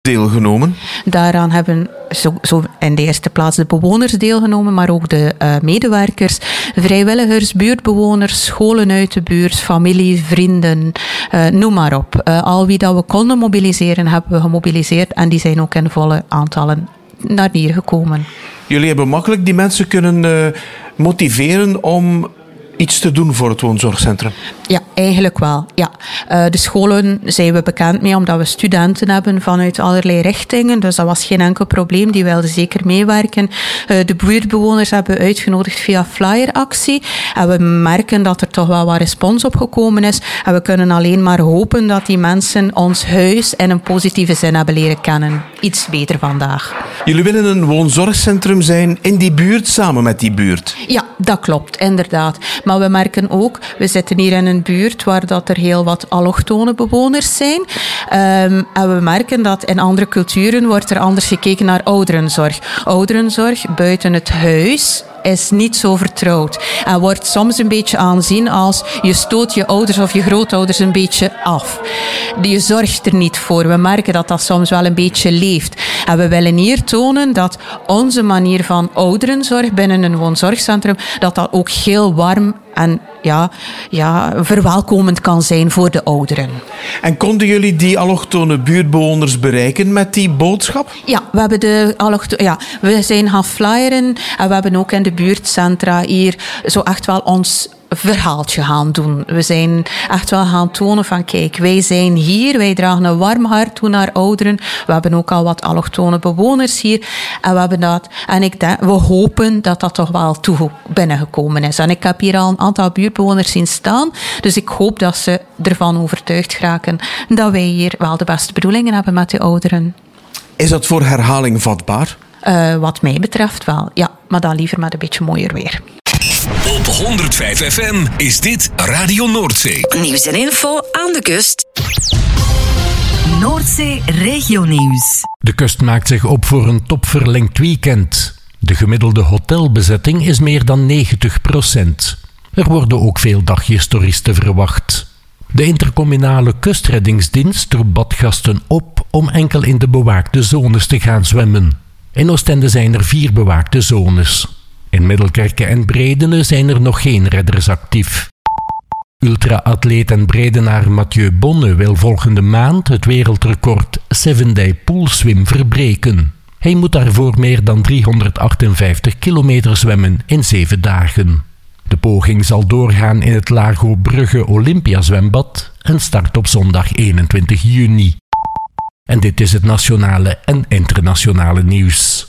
deelgenomen? Daaraan hebben zo in de eerste plaats de bewoners deelgenomen, maar ook de medewerkers, vrijwilligers, buurtbewoners, scholen uit de buurt, familie, vrienden, noem maar op. Al wie dat we konden mobiliseren, hebben we gemobiliseerd en die zijn ook in volle aantallen naar hier gekomen. Jullie hebben makkelijk die mensen kunnen motiveren om iets te doen voor het woonzorgcentrum? Ja, eigenlijk wel. Ja. De scholen zijn we bekend mee omdat we studenten hebben vanuit allerlei richtingen. Dus dat was geen enkel probleem. Die wilden zeker meewerken. De buurtbewoners hebben we uitgenodigd via flyeractie. En we merken dat er toch wel wat respons op gekomen is. En we kunnen alleen maar hopen dat die mensen ons huis in een positieve zin hebben leren kennen. Iets beter vandaag. Jullie willen een woonzorgcentrum zijn in die buurt, samen met die buurt? Ja, dat klopt, inderdaad. Maar we merken ook, we zitten hier in een buurt waar dat er heel wat allochtone bewoners zijn. En we merken dat in andere culturen wordt er anders gekeken naar ouderenzorg. Ouderenzorg buiten het huis is niet zo vertrouwd. En wordt soms een beetje aanzien als je stoot je ouders of je grootouders een beetje af. Je zorgt er niet voor. We merken dat dat soms wel een beetje leeft. En we willen hier tonen dat onze manier van ouderenzorg binnen een woonzorgcentrum, dat dat ook heel warm en verwelkomend kan zijn voor de ouderen. En konden jullie die allochtone buurtbewoners bereiken met die boodschap? Ja, we zijn gaan flyeren en we hebben ook in de buurtcentra hier zo echt wel ons verhaaltje gaan doen. We zijn echt wel gaan tonen van kijk, wij zijn hier, wij dragen een warm hart toe naar ouderen. We hebben ook al wat allochtone bewoners hier en we hebben dat. En we hopen dat dat toch wel binnengekomen is. En ik heb hier al een aantal buurtbewoners zien staan, dus ik hoop dat ze ervan overtuigd raken dat wij hier wel de beste bedoelingen hebben met de ouderen. Is dat voor herhaling vatbaar? Wat mij betreft wel, ja. Maar dan liever met een beetje mooier weer. Op 105 FM is dit Radio Noordzee. Nieuws en info aan de kust. Noordzee Regionieuws. De kust maakt zich op voor een topverlengd weekend. De gemiddelde hotelbezetting is meer dan 90%. Er worden ook veel dagjestoeristen verwacht. De intercommunale kustreddingsdienst roept badgasten op om enkel in de bewaakte zones te gaan zwemmen. In Oostende zijn er 4 bewaakte zones. In Middelkerke en Bredene zijn er nog geen redders actief. Ultra-atleet en Bredenaar Mathieu Bonne wil volgende maand het wereldrecord 7-day poolswim verbreken. Hij moet daarvoor meer dan 358 kilometer zwemmen in 7 dagen. De poging zal doorgaan in het Lago Brugge Olympiazwembad en start op zondag 21 juni. En dit is het nationale en internationale nieuws.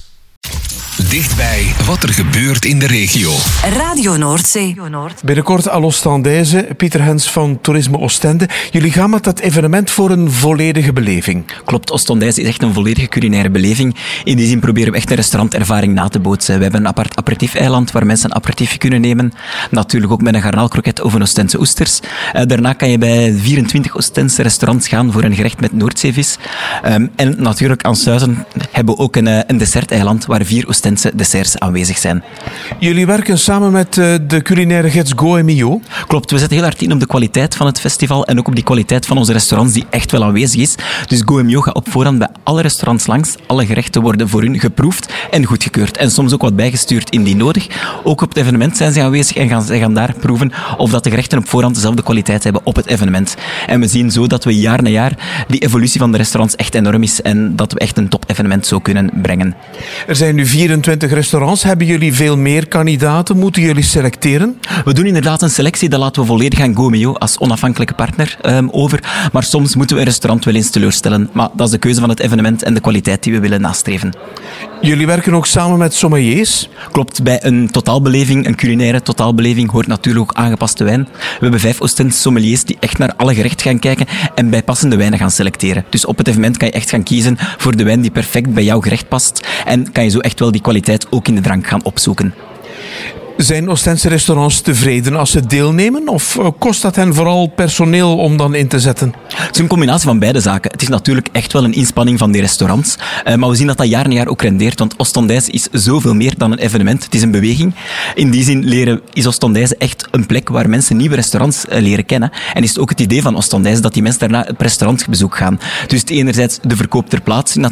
Dichtbij wat er gebeurt in de regio. Radio Noordzee. Binnenkort à l'Oostendijze, Pieter Hens van Toerisme Oostende. Jullie gaan met dat evenement voor een volledige beleving. Klopt, Oostendijze is echt een volledige culinaire beleving. In die zin proberen we echt een restaurantervaring na te bootsen. We hebben een apart aperitief-eiland waar mensen een aperitiefje kunnen nemen. Natuurlijk ook met een garnaalkroket of een Oostense oesters. Daarna kan je bij 24 Oostense restaurants gaan voor een gerecht met Noordzeevis. En natuurlijk aan Suizen hebben we ook een desserteiland waar 4 Oostense desserts aanwezig zijn. Jullie werken samen met de culinaire gids Goemio. Klopt, we zetten heel hard in op de kwaliteit van het festival en ook op die kwaliteit van onze restaurants die echt wel aanwezig is. Dus Goemio gaat op voorhand bij alle restaurants langs. Alle gerechten worden voor hun geproefd en goedgekeurd. En soms ook wat bijgestuurd indien nodig. Ook op het evenement zijn ze aanwezig en zij gaan daar proeven of dat de gerechten op voorhand dezelfde kwaliteit hebben op het evenement. En we zien zo dat we jaar na jaar die evolutie van de restaurants echt enorm is en dat we echt een top-evenement zo kunnen brengen. Er zijn nu 24 restaurants. Hebben jullie veel meer kandidaten? Moeten jullie selecteren? We doen inderdaad een selectie. Dat laten we volledig aan Goemio als onafhankelijke partner over. Maar soms moeten we een restaurant wel eens teleurstellen. Maar dat is de keuze van het evenement en de kwaliteit die we willen nastreven. Jullie werken ook samen met sommeliers? Klopt, bij een totaalbeleving, een culinaire totaalbeleving, hoort natuurlijk ook aangepaste wijn. We hebben 5 Oostense sommeliers die echt naar alle gerechten gaan kijken en bij passende wijnen gaan selecteren. Dus op het evenement kan je echt gaan kiezen voor de wijn die perfect bij jouw gerecht past en kan je zo echt wel die kwaliteit ook in de drank gaan opzoeken. Zijn Oostense restaurants tevreden als ze deelnemen? Of kost dat hen vooral personeel om dan in te zetten? Het is een combinatie van beide zaken. Het is natuurlijk echt wel een inspanning van die restaurants. Maar we zien dat jaar na jaar ook rendeert. Want Oostendijse is zoveel meer dan een evenement. Het is een beweging. In die zin is Oostendijse echt een plek waar mensen nieuwe restaurants leren kennen. En is het ook het idee van Oostendijse dat die mensen daarna op restaurantbezoek gaan. Dus het enerzijds de verkoop ter plaatse